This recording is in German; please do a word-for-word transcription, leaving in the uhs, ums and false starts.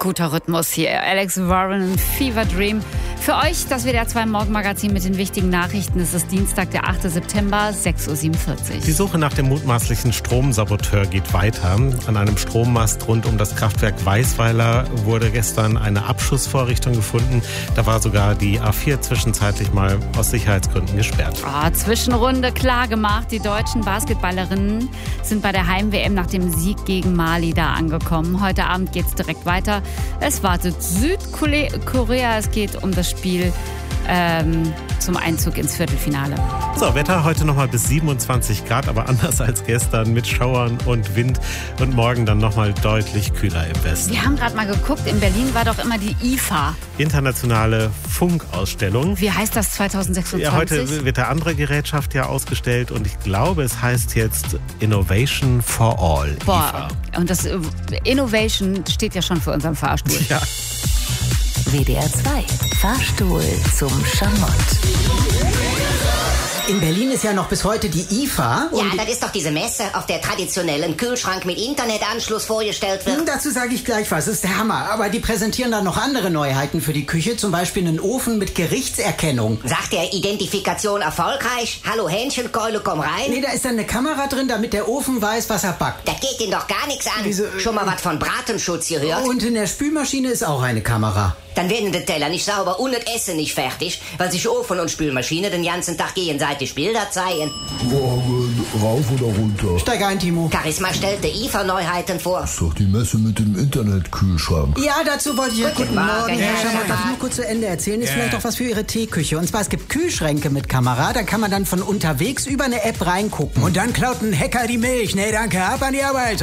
Guter Rhythmus hier. Alex Warren, Fever Dream. Für euch das W D R zwei Morgenmagazin mit den wichtigen Nachrichten. Es ist Dienstag, der achte September, sechs Uhr siebenundvierzig. Die Suche nach dem mutmaßlichen Stromsaboteur geht weiter. An einem Strommast rund um das Kraftwerk Weisweiler wurde gestern eine Abschussvorrichtung gefunden. Da war sogar die A vier zwischenzeitlich mal aus Sicherheitsgründen gesperrt. Oh, Zwischenrunde klar gemacht. Die deutschen Basketballerinnen sind bei der Heim-W M nach dem Sieg gegen Mali da angekommen. Heute Abend geht es direkt weiter. Es wartet Südkorea. Es geht um das Spiel ähm, zum Einzug ins Viertelfinale. So, Wetter heute nochmal bis siebenundzwanzig Grad, aber anders als gestern mit Schauern und Wind und morgen dann nochmal deutlich kühler im Westen. Wir haben gerade mal geguckt, in Berlin war doch immer die I F A. Internationale Funkausstellung. Wie heißt das zwanzig sechsundzwanzig? Ja, heute wird eine andere Gerätschaft ja ausgestellt und ich glaube, es heißt jetzt Innovation for All. Boah, I F A. Und das Innovation steht ja schon für unseren Fahrstuhl. Ja. W D R zwei, Fahrstuhl zum Schamott. In Berlin ist ja noch bis heute die I F A. Ja, das ist doch diese Messe, auf der traditionellen Kühlschrank mit Internetanschluss vorgestellt wird. Dazu sage ich gleich was, das ist der Hammer. Aber die präsentieren dann noch andere Neuheiten für die Küche, zum Beispiel einen Ofen mit Gerichtserkennung. Sagt der Identifikation erfolgreich? Hallo Hähnchenkeule, komm rein. Nee, da ist dann eine Kamera drin, damit der Ofen weiß, was er backt. Das geht ihn doch gar nichts an. Wieso? Schon mal was von Bratenschutz gehört? Und in der Spülmaschine ist auch eine Kamera. Dann werden die Teller nicht sauber und das Essen nicht fertig, weil sich Ofen und Spülmaschine den ganzen Tag gegenseitig Bilder zeigen. Morgen, rauf oder runter? Steig ein, Timo. Charisma stellte I F A-Neuheiten vor. Das ist doch die Messe mit dem Internetkühlschrank. Ja, dazu wollte ich ja... Guten Morgen, Herr Herr Schamott, darf ich Schamott. nur kurz zu Ende erzählen? Ist vielleicht auch was für Ihre Teeküche. Und zwar, es gibt Kühlschränke mit Kamera, da kann man dann von unterwegs über eine App reingucken. Und dann klaut ein Hacker die Milch. Nee, danke, ab an die Arbeit.